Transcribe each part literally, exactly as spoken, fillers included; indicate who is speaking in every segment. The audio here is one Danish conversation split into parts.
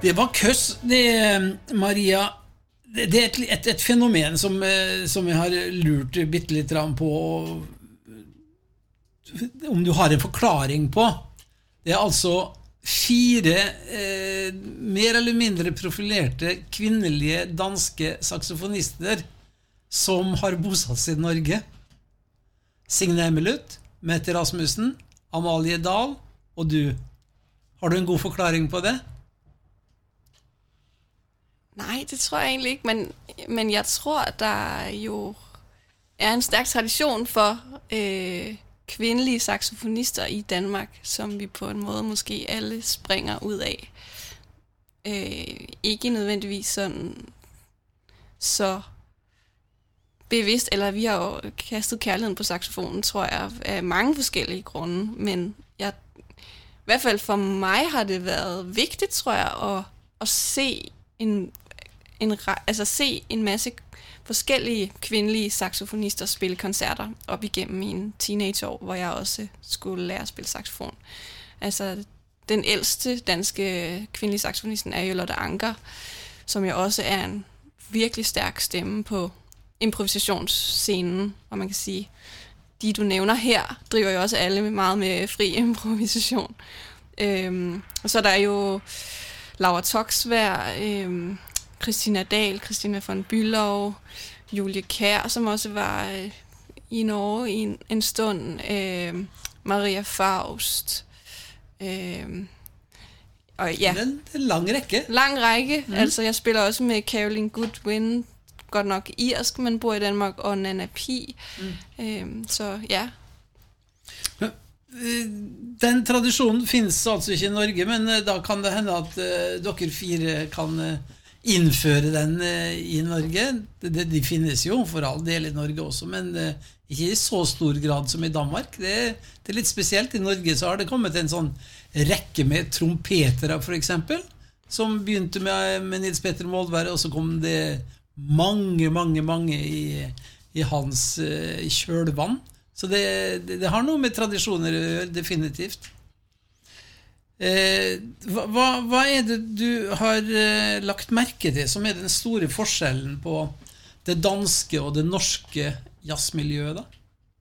Speaker 1: Det var køss, det, Maria. Det, det er et, et, et fenomen som, som jeg har lurt bitte litt på, om du har en forklaring på. Det er altså fire eh, mer eller mindre profilerte kvinnelige danske saksofonister som har bosatt seg i Norge. Signe Emmelut, Mette Rasmussen, Amalie Dahl og du. Har du en god forklaring på det?
Speaker 2: Nej, det tror jeg egentlig ikke, men, men jeg tror, at der jo er en stærk tradition for øh, kvindelige saxofonister i Danmark, som vi på en måde måske alle springer ud af. Øh, ikke nødvendigvis sådan så bevidst, eller vi har jo kastet kærligheden på saxofonen, tror jeg, af mange forskellige grunde, men jeg, i hvert fald for mig har det været vigtigt, tror jeg, at, at se en En, altså se en masse forskellige kvindelige saxofonister spille koncerter op igennem mine teenageår, hvor jeg også skulle lære at spille saxofon. Altså, den ældste danske kvindelige saxofonisten er jo Lotte Anker, som jo også er en virkelig stærk stemme på improvisationsscenen, og man kan sige, de du nævner her, driver jo også alle meget med fri improvisation. Øhm, og så er der jo Laura Toksvær, øhm, Christina Dahl, Christina von Bülow, Julie Kjær, som også var øh, i Norge i en, en stund, øh, Maria Faust. Øh, og ja,
Speaker 1: det er en lang række.
Speaker 2: Lang række. Mm. Altså, jeg spiller også med Caroline Goodwin, godt nok irsk, men bor i Danmark, og Nana Pi. Mm. Øh, så ja.
Speaker 1: Den tradisjonen finnes altså ikke i Norge, men da kan det hende at uh, dere fire kan uh, innføre den uh, i Norge. De, de finnes jo for all del i Norge også, men uh, ikke i så stor grad som i Danmark. Det, det er litt spesielt. I Norge så har det kommet en sånn rekke med trompetere, for eksempel, som begynte med, med Nils Petter Molvær, og så kom det mange, mange, mange i, i hans uh, kjølvann. Så det, det, det har noe med tradisjoner å gjøre, definitivt. Eh, hva, hva er det du har eh, lagt merke til som er den store forskjellen på det danske og det norske jazzmiljøet da?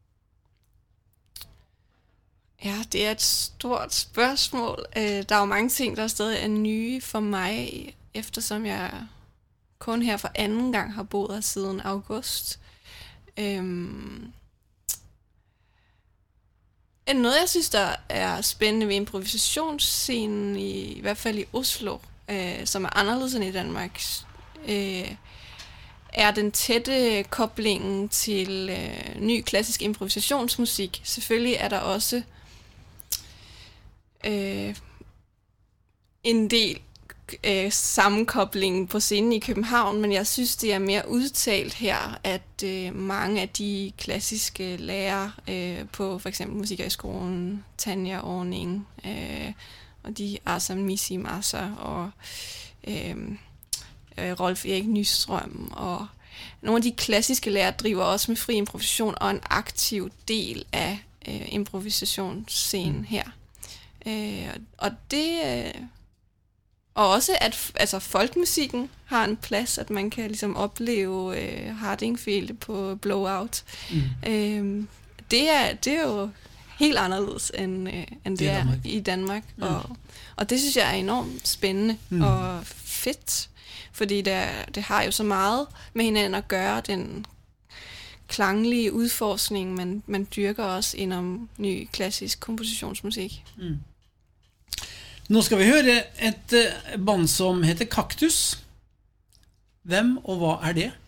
Speaker 2: Ja, det er et stort spørgsmål. Der er jo mange ting, der stadig er nye for mig, eftersom jeg kun her for anden gang har boet her siden august. Øhm Noget, jeg synes, der er spændende ved improvisationsscenen, i, i hvert fald i Oslo, øh, som er anderledes end i Danmark, øh, er den tætte koblingen til øh, ny klassisk improvisationsmusik. Selvfølgelig er der også øh, en del øh, sammenkobling på scenen i København, men jeg synes, det er mere udtalt her, at øh, mange af de klassiske lærere øh, på for eksempel Musikhøjskolen, Tanja Orning øh, og de Asam Misi Massa og øh, øh, Rolf Erik Nystrøm og nogle af de klassiske lærere driver også med fri improvisation og en aktiv del af øh, improvisationsscenen her. Øh, og det... Øh, Og også, at altså, folkmusikken har en plads, at man kan ligesom opleve øh, Hardingfield på Blowout. Mm. Øhm, det, er, det er jo helt anderledes, end, øh, end det er i Danmark. Mm. Og, og det synes jeg er enormt spændende mm. og fedt, fordi det, det har jo så meget med hinanden at gøre, den klanglige udforskning, man, man dyrker også inden ny klassisk kompositionsmusik. Mm.
Speaker 1: Nå skal vi høre et band som heter Kaktus. Hvem og hva er det?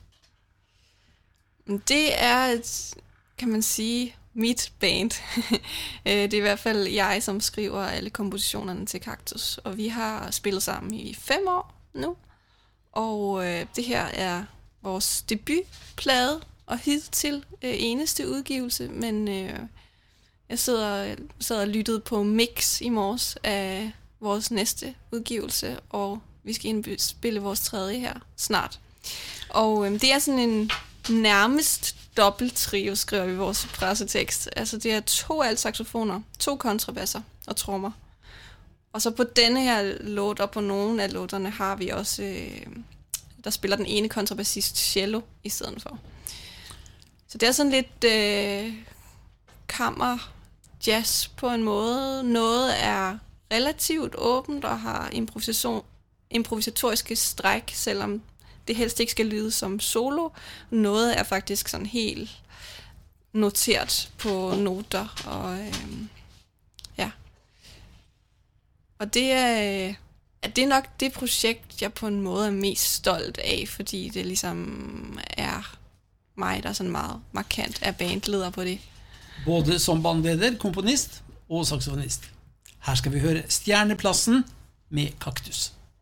Speaker 2: Det er et, kan man sige, mit band. Det er i hvert fald jeg, som skriver alle kompositionerne til Kaktus. Og vi har spillet sammen i fem år nu. Og øh, det her er vores debutplade og hidtil øh, eneste udgivelse. Men øh, jeg sidder, sidder og lyttede på mix i morges af vores næste udgivelse, og vi skal indspille vores tredje her snart. Og øhm, det er sådan en nærmest dobbelt trio, skriver vi i vores pressetekst. Altså det er to altsaxofoner, to kontrabasser og trommer. Og så på denne her låt, og på nogle af låterne, har vi også, øh, der spiller den ene kontrabassist cello i stedet for. Så det er sådan lidt øh, kammer jazz på en måde. Noget er relativt åbent og har improvisation, improvisatoriske stræk, selvom det helst ikke skal lyde som solo. Noget er faktisk sådan helt noteret på noter. Og, øh, ja. og det er, det er nok det projekt, jeg på en måde er mest stolt af, fordi det ligesom er mig, der er sådan meget markant er bandleder på det.
Speaker 1: Både som bandleder, komponist og saxofonist. Her skal vi høre Stjerneplassen med Kaktus.